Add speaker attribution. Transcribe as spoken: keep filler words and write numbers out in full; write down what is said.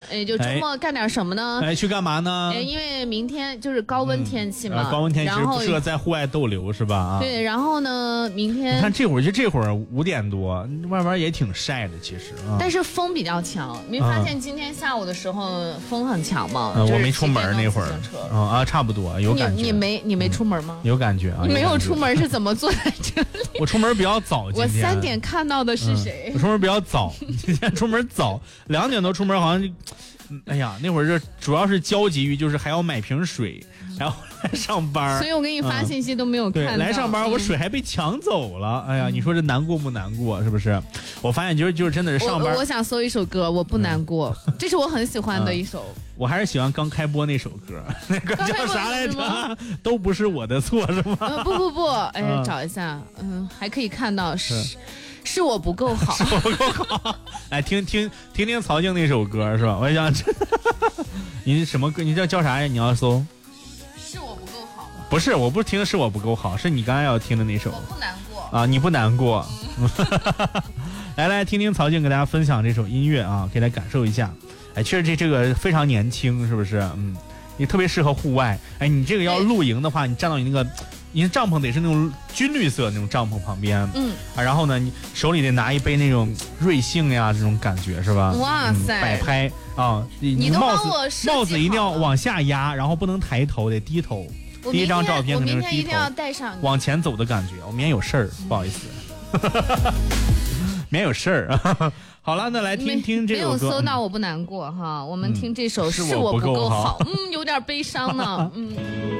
Speaker 1: 哎，就周末干点什么呢？
Speaker 2: 哎，去干嘛呢？
Speaker 1: 哎，因为明天就是高温天气嘛，
Speaker 2: 嗯呃、高温天气不适合在户外逗留是吧？啊，
Speaker 1: 对，然后呢，明天
Speaker 2: 你看这会儿就这会儿五点多，外边也挺晒的，其实啊。
Speaker 1: 但是风比较强，没发现今天下午的时候风很强吗？
Speaker 2: 嗯，
Speaker 1: 就是、
Speaker 2: 我没出门那会儿，啊、嗯、啊，差不多有感觉。
Speaker 1: 你你没你没出门吗？
Speaker 2: 嗯、有感觉啊。
Speaker 1: 你没有出门是怎么坐在这里？
Speaker 2: 我出门比较早，
Speaker 1: 我三点看到的是谁？
Speaker 2: 嗯、我出门比较早，今天出门早，两点多出门好像就。哎呀，那会儿就主要是焦急于就是还要买瓶水，然后来上班，
Speaker 1: 所以我给你发信息都没有看到。
Speaker 2: 嗯、对，来上班我水还被抢走了，哎呀，你说这难过不难过？是不是？我发现就是就是真的是上班。
Speaker 1: 我, 我想搜一首歌，我不难过，嗯、这是我很喜欢的一首。
Speaker 2: 嗯、我还是喜欢刚开播那首歌，那个叫啥来着？都不是我的错，是吗？
Speaker 1: 呃、不不不，哎，嗯、找一下，嗯，还可以看到是。是我不够好，
Speaker 2: 是我不够好。哎，听听听听曹静那首歌是吧？我想，你什么歌？你叫叫啥呀？你要搜？
Speaker 1: 是我不够好。
Speaker 2: 不是，我不听的是我不够好，是你刚才要听的那首。
Speaker 1: 我不难过
Speaker 2: 啊，你不难过。嗯、来来，听听曹静给大家分享这首音乐啊，可以来感受一下。哎，确实这这个非常年轻，是不是？嗯，你特别适合户外。哎，你这个要露营的话，你站到你那个。你的帐篷得是那种军绿色那种帐篷旁边，
Speaker 1: 嗯
Speaker 2: 啊，然后呢，你手里得拿一杯那种瑞幸呀，这种感觉是吧？
Speaker 1: 哇塞，
Speaker 2: 嗯、摆拍啊！你,
Speaker 1: 你
Speaker 2: 帽子帽子一定要往下压，然后不能抬头，得低头。第一张照片肯定是低头，往前走的感觉。我明天有事儿，不好意思，明天有事儿。好了，那来听听这首歌。
Speaker 1: 没有搜到，我不难过哈。我们听这首
Speaker 2: 《
Speaker 1: 是我不够好》，
Speaker 2: 好，
Speaker 1: 嗯，有点悲伤呢，嗯。